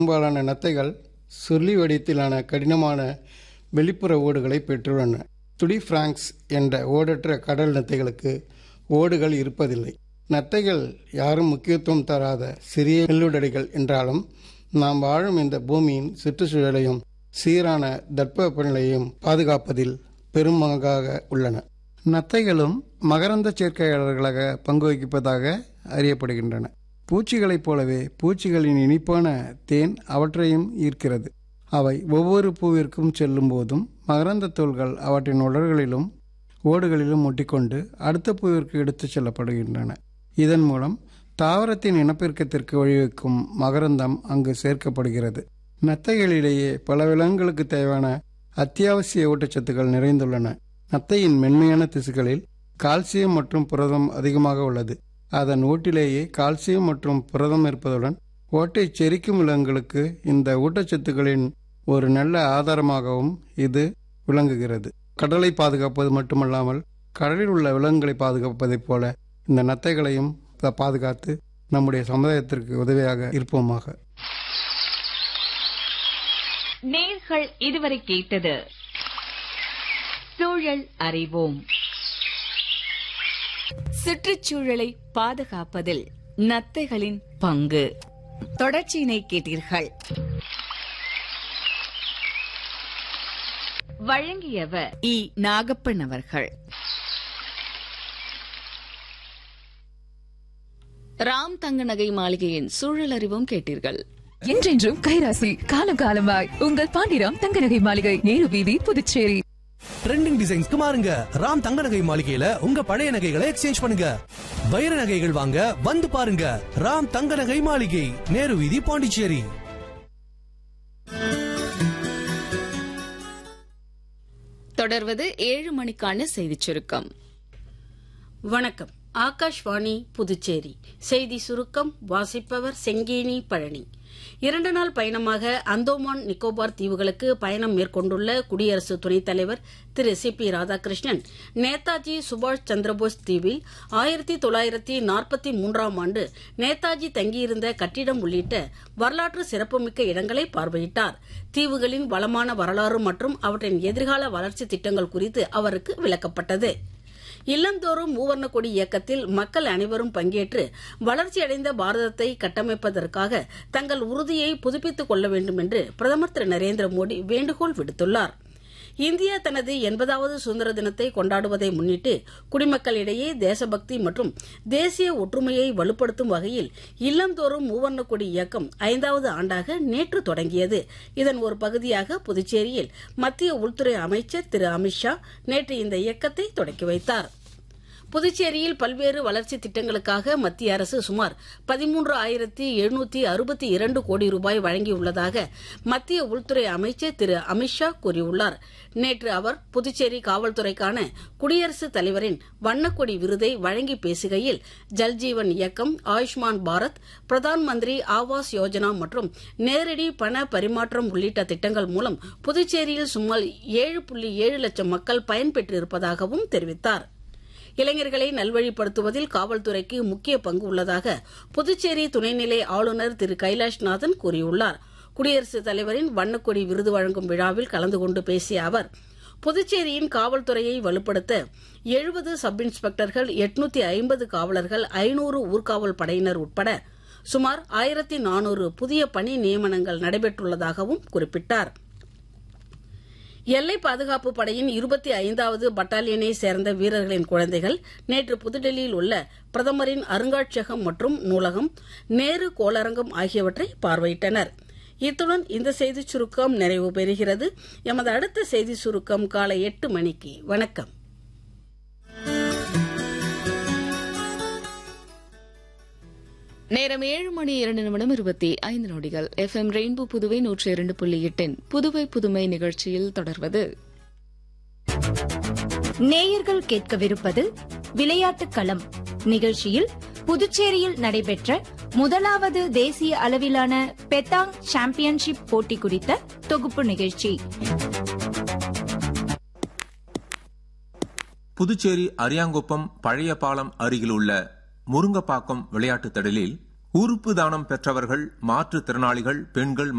பெரும்பாலான நத்தைகள் சுருளி வடிவத்திலான கடினமான வெளிப்புற ஓடுகளை பெற்றுள்ளன. துடி பிராங்க்ஸ் என்ற ஓடற்ற கடல் நத்தைகளுக்கு ஓடுகள் இருப்பதில்லை. நத்தைகள் யாரும் முக்கியத்துவம் தராத சிறிய மெல்லுடடிகள் என்றாலும் நாம் வாழும் இந்த பூமியின் சுற்றுச்சூழலையும் சீரான தட்பவெப்பநிலையையும் பாதுகாப்பதில் பெரும்பங்காக உள்ளன. நத்தைகளும் மகரந்த சேர்க்கையாளர்களாக பங்கு வகிப்பதாக அறியப்படுகின்றன. பூச்சிகளைப் போலவே பூச்சிகளின் இனிப்பான தேன் அவற்றையும் ஈர்க்கிறது. அவை ஒவ்வொரு பூவிற்கும் செல்லும் போதும் மகரந்த தோல்கள் அவற்றின் உடல்களிலும் ஓடுகளிலும் ஒட்டிக்கொண்டு அடுத்த பூவிற்கு எடுத்துச் செல்லப்படுகின்றன. இதன் மூலம் தாவரத்தின் இனப்பெருக்கத்திற்கு வழிவகுக்கும் மகரந்தம் அங்கு சேர்க்கப்படுகிறது. நத்தைகளிலேயே பல விலங்குகளுக்கு தேவையான அத்தியாவசிய ஊட்டச்சத்துக்கள் நிறைந்துள்ளன. நத்தையின் மென்மையான திசுக்களில் கால்சியம் மற்றும் புரதம் அதிகமாக உள்ளது. அதன் ஓட்டிலேயே கால்சியம் மற்றும் புரதம் இருப்பதுடன் ஓட்டை செரிக்கும் விலங்குகளுக்கு இந்த ஊட்டச்சத்துக்களின் ஒரு நல்ல ஆதாரமாகவும் இது விளங்குகிறது. கடலை பாதுகாப்பது மட்டுமல்லாமல் கடலில் உள்ள விலங்குகளை பாதுகாப்பதைப் போல இந்த நத்தைகளையும் பாதுகாத்து நம்முடைய சமுதாயத்திற்கு உதவியாக இருப்போமாக. நேர்கள் இதுவரை கேட்டது சூழல் அறிவோம். சுற்றுச்சூழலை பாதுகாப்பதில் நத்தைகளின் பங்கு தொடர்ச்சியினை கேட்டீர்கள். வழங்கியவர் இ. நாகப்பன் அவர்கள். ராம் தங்க நகை மாளிகையின் சூழல் அறிவும் கேட்டீர்கள். என்றென்றும் கைராசி காலம் காலமாய் உங்கள் பாண்டிராம் தங்க நகை மாளிகை, நேரு வீதி, புதுச்சேரி. ட்ரெண்டிங் டிசைன்ஸ்க்கு மாறுங்க. ராம் தங்க நகை மாளிகையில உங்க பழைய நகைகளை எக்ஸ்சேஞ்ச் பண்ணுங்க. வைர நகைகள் வாங்க வந்து பாருங்க. ராம் தங்க நகை மாளிகை, நேரு வீதி, பாண்டிச்சேரி. தொடர்வது 7 மணிக்கான செய்திச் சுருக்கம். வணக்கம். ஆகாஷ்வாணி புதுச்சேரி செய்தி சுருக்கம் வாசிப்பவர் செங்கேனி பழனி. 2 நாள் பயணமாக அந்தோமான் நிக்கோபார் தீவுகளுக்கு பயணம் மேற்கொண்டுள்ள குடியரசு துணைத் தலைவர் திரு சி.பி. ராதாகிருஷ்ணன் நேதாஜி சுபாஷ் சந்திரபோஸ் தீவில் 1943ஆம் ஆண்டு நேதாஜி தங்கியிருந்த கட்டிடம் உள்ளிட்ட வரலாற்று சிறப்புமிக்க இடங்களை பார்வையிட்டார். தீவுகளின் வளமான வரலாறு மற்றும் அவற்றின் எதிர்கால வளர்ச்சி திட்டங்கள் குறித்து அவருக்கு விளக்கப்பட்டது. இல்லந்தோறும் மூவர்ண கொடி இயக்கத்தில் மக்கள் அனைவரும் பங்கேற்று வளர்ச்சியடைந்த பாரதத்தை கட்டமைப்பதற்காக தங்கள் உறுதியை புதுப்பித்துக் கொள்ள வேண்டும் என்று பிரதமர் திரு நரேந்திர மோடி வேண்டுகோள் விடுத்துள்ளார். இந்தியா தனது 80வது சுதந்திர தினத்தை கொண்டாடுவதை முன்னிட்டு குடிமக்களிடையே தேசபக்தி மற்றும் தேசிய ஒற்றுமையை வலுப்படுத்தும் வகையில் இல்லந்தோறும் மூவர்ண கொடி இயக்கம் 5வது ஆண்டாக நேற்று தொடங்கியது. இதன் ஒரு பகுதியாக புதுச்சேரியில் மத்திய உள்துறை அமைச்சர் திரு அமித்ஷா நேற்று இந்த இயக்கத்தை தொடக்கி வைத்தார். புதுச்சேரியில் பல்வேறு வளர்ச்சி திட்டங்களுக்காக மத்திய அரசு சுமார் 13,762 கோடி ரூபாய் வழங்கியுள்ளதாக மத்திய உள்துறை அமைச்சர் திரு அமித்ஷா கூறியுள்ளார். நேற்று அவர் புதுச்சேரி காவல்துறைக்கான குடியரசுத் தலைவரின் வண்ணக்கொடி விருதை வழங்கி பேசுகையில் ஜல்ஜீவன் இயக்கம், ஆயுஷ்மான் பாரத், பிரதான் மந்திரி ஆவாஸ் யோஜனா மற்றும் நேரடி பண பரிமாற்றம் உள்ளிட்ட திட்டங்கள் மூலம் புதுச்சேரியில் சுமார் 7.7 லட்சம் மக்கள் பயன்பெற்றிருப்பதாகவும் தெரிவித்தார். இளைஞர்களை நல்வழிப்படுத்துவதில் காவல்துறைக்கு முக்கிய பங்கு உள்ளதாக புதுச்சேரி துணைநிலை ஆளுநர் திரு கைலாஷ்நாதன் கூறியுள்ளார். குடியரசுத் தலைவரின் வண்ணக்கொடி விருது வழங்கும் விழாவில் கலந்து கொண்டு பேசிய அவர், புதுச்சேரியின் காவல்துறையை வலுப்படுத்த 70 சப் இன்ஸ்பெக்டர்கள், 850 காவலர்கள், 500 ஊர்காவல் படையினர் உட்பட சுமார் 1400 புதிய பணி நியமனங்கள் நடைபெற்றுள்ளதாகவும் குறிப்பிட்டார். எல்லை பாதுகாப்பு படையின் 25வது பட்டாலியனை சேர்ந்த வீரர்களின் குழந்தைகள் நேற்று புதுடெல்லியில் உள்ள பிரதமரின் அருங்காட்சியகம் மற்றும் நூலகம், நேரு கோளரங்கம் ஆகியவற்றை பார்வையிட்டனர். இத்துடன் இந்த செய்திச் சுருக்கம் நிறைவு பெறுகிறது. எமது அடுத்த செய்தி சுருக்கம் காலை 8 மணிக்கு. வணக்கம். நேரம் 7 மணி 2 நிமிடம் 25 நொடிகள். எஃப்எம் ரெயின்போ புதுவை 102.8 புதுவை புதுமை நிகழ்ச்சியில் தொடர்வது நேயர்கள் கேட்கவிருப்பது விளையாட்டுக் களம். நிகழ்ச்சியில் புதுச்சேரியில் நடைபெற்ற முதலாவது தேசிய அளவிலான பெத்தாங் சாம்பியன்ஷிப் போட்டி குறித்த தொகுப்பு நிகழ்ச்சி. புதுச்சேரி அரியாங்குப்பம் பழைய பாலம் அருகில் உள்ள முருங்கப்பாக்கம் விளையாட்டுத் திடலில் உறுப்பு தானம் பெற்றவர்கள், மாற்றுத்திறனாளிகள், பெண்கள்